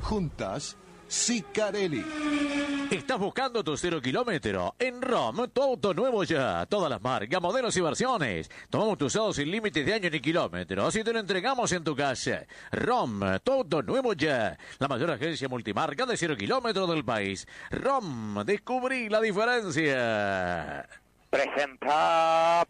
Juntas, Sicarelli. ¿Estás buscando tu 0 kilómetro? En ROM, tu auto nuevo ya. Todas las marcas, modelos y versiones. Tomamos tu usado sin límites de años ni kilómetros y te lo entregamos en tu casa. ROM, tu auto nuevo ya. La mayor agencia multimarca de 0 kilómetros del país. ROM, descubrí la diferencia. Presenta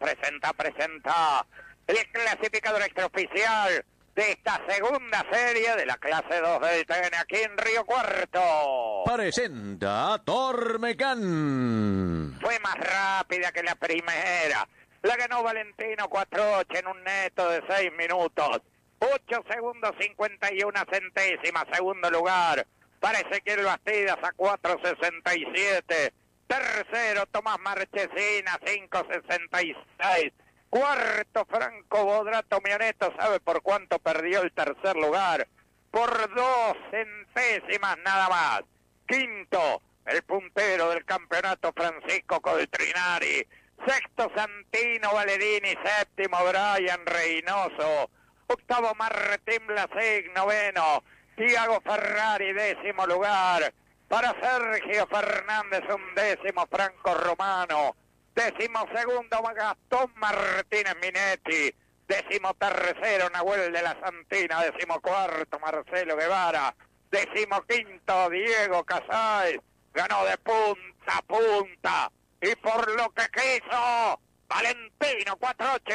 el clasificador extraoficial de esta segunda serie de la clase 2 del TN aquí en Río Cuarto. Presenta Tormecán. Fue más rápida que la primera. La ganó Valentino Cuatroche en un neto de 6 minutos. 8 segundos 51 centésimas. Segundo lugar para Ezequiel Bastidas a 4.67. Tercero Tomás Marchesina 5.66. Cuarto, Franco Bodrato Mioneto. ¿Sabe por cuánto perdió el tercer lugar? Por 2 centésimas nada más. Quinto, el puntero del campeonato, Francisco Coltrinari. Sexto, Santino Valerini. Séptimo, Brian Reynoso. Octavo, Martín Blasig. Noveno, Tiago Ferrari. Décimo lugar para Sergio Fernández. 11º, Franco Romano. 12º, Gastón Martínez Minetti. 13º, Nahuel de la Santina. 14º, Marcelo Guevara. 15º, Diego Casay. Ganó de punta a punta y por lo que quiso Valentino Cuatroche.